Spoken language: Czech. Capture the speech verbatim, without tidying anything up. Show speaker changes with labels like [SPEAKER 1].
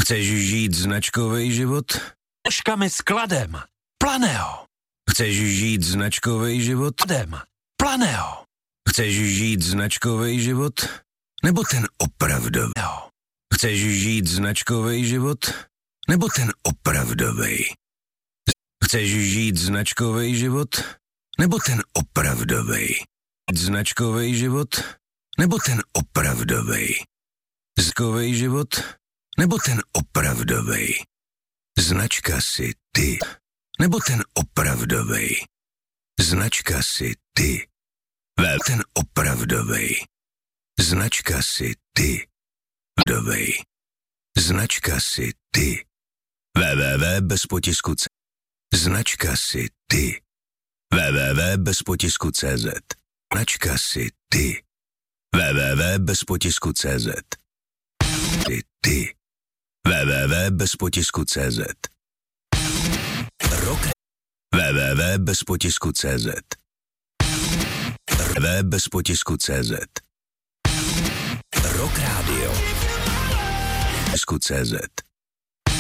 [SPEAKER 1] Chceš žít značkový život?
[SPEAKER 2] Taškami skladem. Planeo.
[SPEAKER 1] Chceš žít značkový život?
[SPEAKER 2] Skladem. Planeo.
[SPEAKER 1] Chceš žít značkový život? Nebo ten opravdový? Chceš žít značkový život? Nebo ten opravdový? Chceš žít značkový život? Nebo ten opravdový? Značkový život? Nebo ten opravdový? Značkový život? Nebo ten opravdový? Značka si ty. Nebo ten opravdový? Značka si ty. Ten opravdový. Značka si ty. Opravdový. Značka si ty. www bez potisku c. Značka si ty. www bez potisku cz. Značka si ty. www bez potisku cz. Ty ty. www bez potisku cz. Rok. www bez potisku cz. www bez potisku cz. Rock Radio. Potisku cz.